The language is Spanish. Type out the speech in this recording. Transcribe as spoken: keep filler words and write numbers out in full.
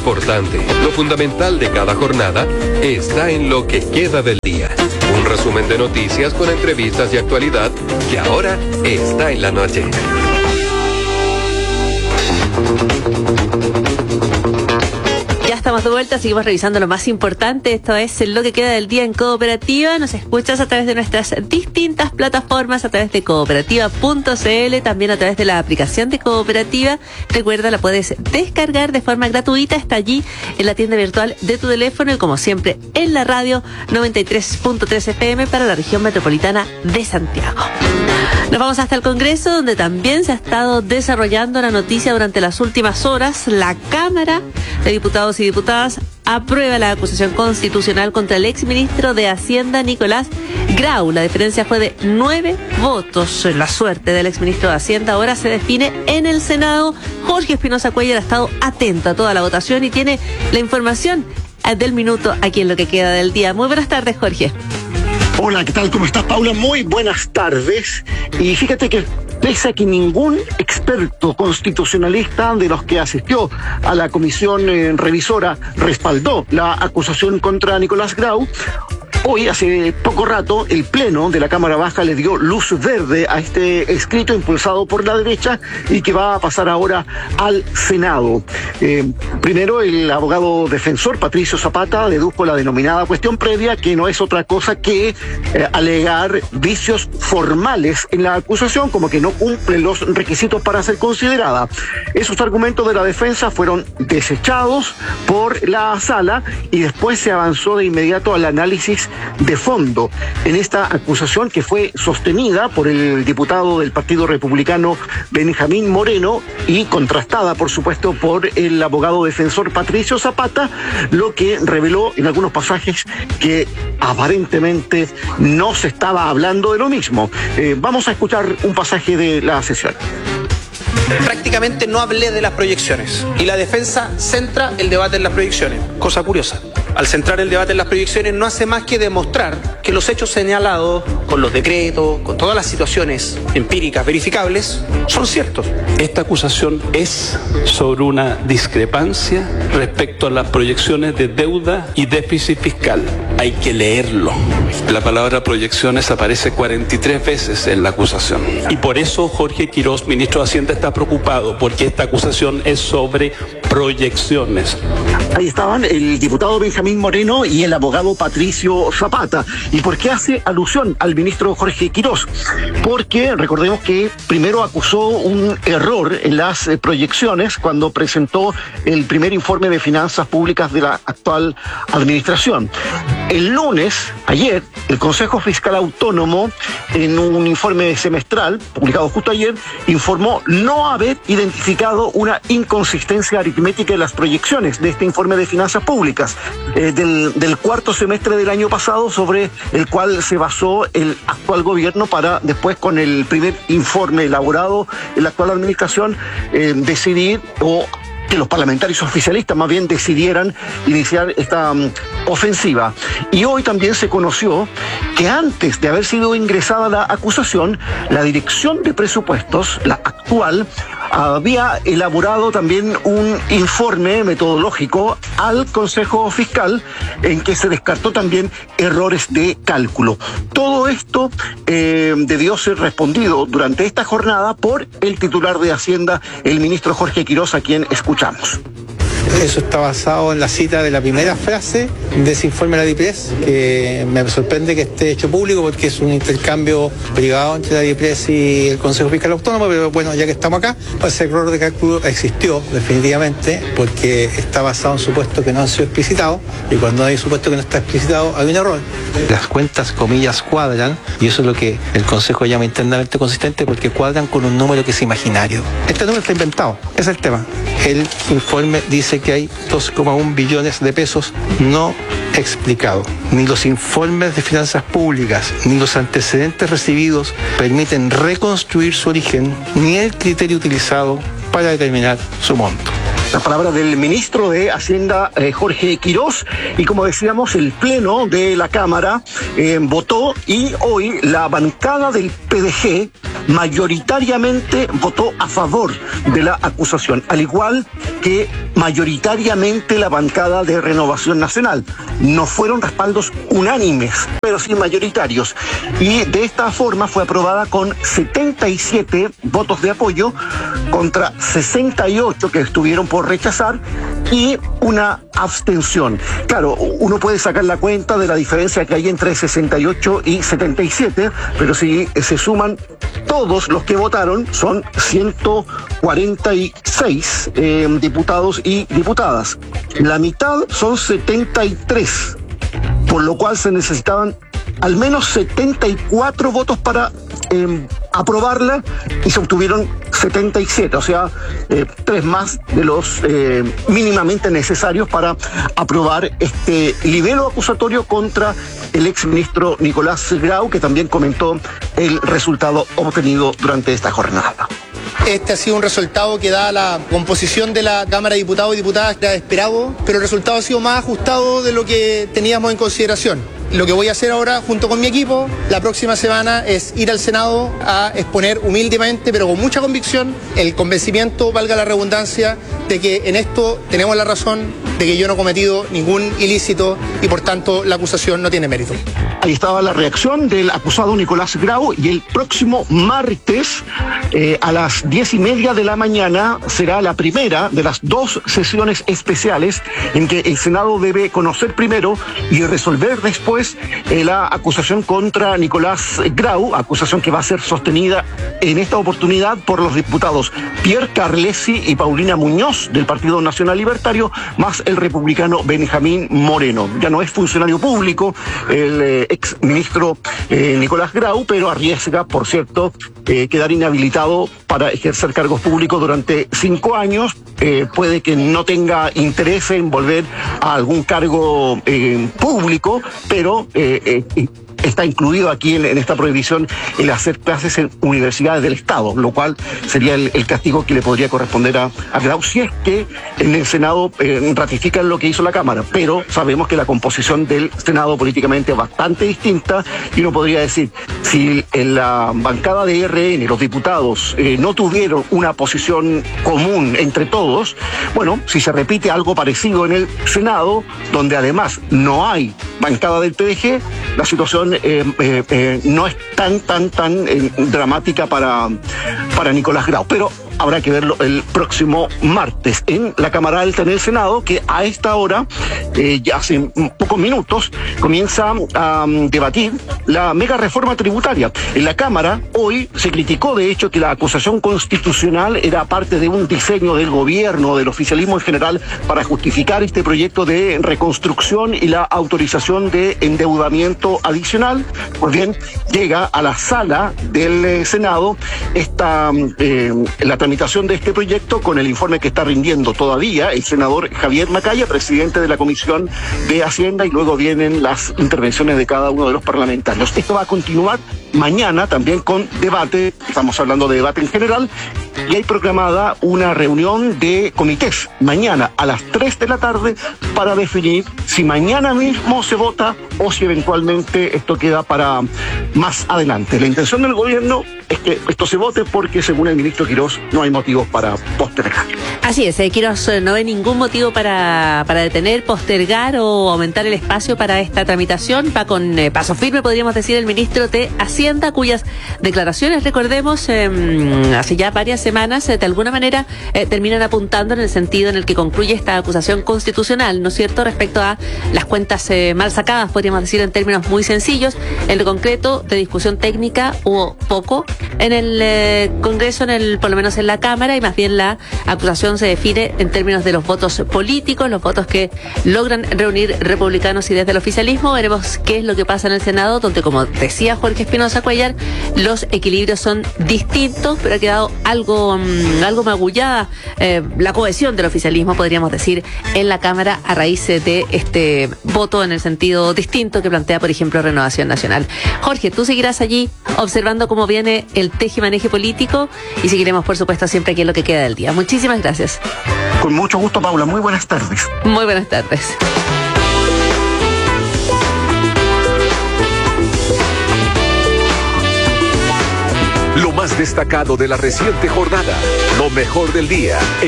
importante, lo fundamental de cada jornada, está en lo que queda del día. Un resumen de noticias con entrevistas y actualidad que ahora está en la noche. Ya estamos de vuelta, seguimos revisando lo más importante. Esto es lo que queda del día en Cooperativa. Nos escuchas a través de nuestras distintas plataformas, a través de cooperativa punto c l, también a través de la aplicación de Cooperativa. Recuerda, la puedes descargar de forma gratuita, está allí en la tienda virtual de tu teléfono y como siempre en la radio noventa y tres punto tres F M para la región metropolitana de Santiago. Nos vamos hasta el Congreso, donde también se ha estado desarrollando la noticia durante las últimas horas. La Cámara de Diputados y Diputadas aprueba la acusación constitucional contra el exministro de Hacienda, Nicolás Grau. La diferencia fue de nueve votos. La suerte del exministro de Hacienda ahora se define en el Senado. Jorge Espinosa Cuéllar ha estado atento a toda la votación y tiene la información del minuto aquí en lo que queda del día. Muy buenas tardes, Jorge. Hola, ¿qué tal? ¿Cómo estás, Paula? Muy buenas tardes. Y fíjate que pese a que ningún experto constitucionalista de los que asistió a la comisión eh, revisora respaldó la acusación contra Nicolás Grau, hoy, hace poco rato, el Pleno de la Cámara Baja le dio luz verde a este escrito impulsado por la derecha y que va a pasar ahora al Senado. Eh, primero, el abogado defensor Patricio Zapata dedujo la denominada cuestión previa, que no es otra cosa que eh, alegar vicios formales en la acusación, como que no cumple los requisitos para ser considerada. Esos argumentos de la defensa fueron desechados por la sala y después se avanzó de inmediato al análisis de fondo en esta acusación que fue sostenida por el diputado del Partido Republicano Benjamín Moreno y contrastada, por supuesto, por el abogado defensor Patricio Zapata, lo que reveló en algunos pasajes que aparentemente no se estaba hablando de lo mismo. Eh, vamos a escuchar un pasaje de la sesión. Prácticamente no hablé de las proyecciones y la defensa centra el debate en las proyecciones. Cosa curiosa, al centrar el debate en las proyecciones no hace más que demostrar que los hechos señalados con los decretos, con todas las situaciones empíricas verificables, son ciertos. Esta acusación es sobre una discrepancia respecto a las proyecciones de deuda y déficit fiscal. Hay que leerlo. La palabra proyecciones aparece cuarenta y tres veces en la acusación. Y por eso Jorge Quirós, ministro de Hacienda, está preocupado, porque esta acusación es sobre proyecciones. Ahí estaban el diputado Benjamín Moreno y el abogado Patricio Zapata. ¿Y por qué hace alusión al ministro Jorge Quirós? Porque recordemos que primero acusó un error en las proyecciones cuando presentó el primer informe de finanzas públicas de la actual administración. El lunes, ayer, el Consejo Fiscal Autónomo, en un informe semestral publicado justo ayer, informó no haber identificado una inconsistencia aritmética en las proyecciones de este informe de finanzas públicas eh, del, del cuarto semestre del año pasado, sobre el cual se basó el actual gobierno para después, con el primer informe elaborado en la actual administración, eh, decidir o que los parlamentarios oficialistas más bien decidieran iniciar esta um, ofensiva. Y hoy también se conoció que antes de haber sido ingresada la acusación, la Dirección de Presupuestos, la actual, había elaborado también un informe metodológico al Consejo Fiscal en que se descartó también errores de cálculo. Todo esto eh, debió ser respondido durante esta jornada por el titular de Hacienda, el ministro Jorge Quirós, a quien escuchamos. Eso está basado en la cita de la primera frase de ese informe de la DIPRES, que me sorprende que esté hecho público porque es un intercambio privado entre la DIPRES y el Consejo Fiscal Autónomo, pero bueno, ya que estamos acá, ese error de cálculo existió definitivamente porque está basado en supuestos que no han sido explicitados, y cuando hay supuesto que no está explicitado hay un error. Las cuentas, comillas, cuadran, y eso es lo que el Consejo llama internamente consistente, porque cuadran con un número que es imaginario. Este número está inventado, ese es el tema. El informe dice que hay dos coma uno billones de pesos no explicados. Ni los informes de finanzas públicas ni los antecedentes recibidos permiten reconstruir su origen, ni el criterio utilizado para determinar su monto. La palabra del ministro de Hacienda, eh, Jorge Quirós, y como decíamos, el Pleno de la Cámara eh, votó, y hoy la bancada del P D G mayoritariamente votó a favor de la acusación, al igual que mayoritariamente la bancada de Renovación Nacional. No fueron respaldos unánimes, pero sí mayoritarios. Y de esta forma fue aprobada con setenta y siete votos de apoyo contra sesenta y ocho que estuvieron por rechazar y una abstención. Claro, uno puede sacar la cuenta de la diferencia que hay entre sesenta y ocho y setenta y siete, pero si se suman todos los que votaron, son ciento cuarenta y seis eh, diputados y diputadas. La mitad son setenta y tres, por lo cual se necesitaban al menos setenta y cuatro votos para eh, aprobarla y se obtuvieron setenta y siete, o sea, eh, tres más de los eh, mínimamente necesarios para aprobar este libelo acusatorio contra el exministro Nicolás Grau, que también comentó el resultado obtenido durante esta jornada. Este ha sido un resultado que da la composición de la Cámara de Diputados y Diputadas que era esperado, pero el resultado ha sido más ajustado de lo que teníamos en consideración. Lo que voy a hacer ahora, junto con mi equipo, la próxima semana es ir al Senado a exponer humildemente, pero con mucha convicción, el convencimiento, valga la redundancia, de que en esto tenemos la razón, de que yo no he cometido ningún ilícito y por tanto la acusación no tiene mérito. Ahí estaba la reacción del acusado Nicolás Grau, y el próximo martes eh, a las diez y media de la mañana será la primera de las dos sesiones especiales en que el Senado debe conocer primero y resolver después eh, la acusación contra Nicolás Grau, acusación que va a ser sostenida en esta oportunidad por los diputados Pierre Carlesi y Paulina Muñoz del Partido Nacional Libertario, más el republicano Benjamín Moreno. Ya no es funcionario público el eh, ex ministro eh, Nicolás Grau, pero arriesga, por cierto, eh, quedar inhabilitado para ejercer cargos públicos durante cinco años. Eh, puede que no tenga interés en volver a algún cargo eh, público, pero eh, eh, está incluido aquí en, en esta prohibición el hacer clases en universidades del Estado, lo cual sería el, el castigo que le podría corresponder a, a Grau si es que en el Senado eh, ratifican lo que hizo la Cámara. Pero sabemos que la composición del Senado políticamente es bastante distinta y uno podría decir, si en la bancada de R N los diputados eh, no tuvieron una posición común entre todos, bueno, si se repite algo parecido en el Senado, donde además no hay bancada del P D G, la situación Eh, eh, eh, no es tan, tan, tan eh, dramática para, para Nicolás Grau, pero habrá que verlo el próximo martes en la Cámara Alta en el Senado, que a esta hora, eh, ya hace pocos minutos, comienza a um, debatir la mega reforma tributaria. En la Cámara hoy se criticó, de hecho, que la acusación constitucional era parte de un diseño del gobierno, del oficialismo en general, para justificar este proyecto de reconstrucción y la autorización de endeudamiento adicional. Pues bien, llega a la sala del eh, Senado esta eh, la tramitación de este proyecto con el informe que está rindiendo todavía el senador Javier Macaya, presidente de la Comisión de Hacienda, y luego vienen las intervenciones de cada uno de los parlamentarios. Esto va a continuar mañana también con debate, estamos hablando de debate en general, y hay programada una reunión de comités mañana a las tres de la tarde para definir si mañana mismo se vota o si eventualmente esto queda para más adelante. La intención del gobierno es que esto se vote porque, según el ministro Quirós, no hay motivos para postergar. Así es, eh, Quirós no ve ningún motivo para, para detener, postergar o aumentar el espacio para esta tramitación. Va con eh, paso firme, podríamos decir, el ministro de Hacienda, cuyas declaraciones, recordemos, eh, hace ya varias semanas, eh, de alguna manera eh, terminan apuntando en el sentido en el que concluye esta acusación constitucional, ¿no es cierto?, respecto a las cuentas eh, mal sacadas, podríamos decir en términos muy sencillos. En lo concreto, de discusión técnica hubo poco en el eh, Congreso, en el, por lo menos en la Cámara, y más bien la acusación se define en términos de los votos políticos, los votos que logran reunir republicanos y desde el oficialismo. Veremos qué es lo que pasa en el Senado, donde, como decía Jorge Espinosa Cuellar, los equilibrios son distintos, pero ha quedado algo, um, algo magullada eh, la cohesión del oficialismo, podríamos decir, en la Cámara a raíz de este voto en el sentido distinto que plantea, por ejemplo, Renovación Nacional. Jorge, tú seguirás allí observando cómo viene el tejimaneje político y seguiremos, por supuesto, siempre aquí en lo que queda del día. Muchísimas gracias. Con mucho gusto, Paula. Muy buenas tardes. Muy buenas tardes. Lo más más destacado de la reciente jornada. Lo mejor del día.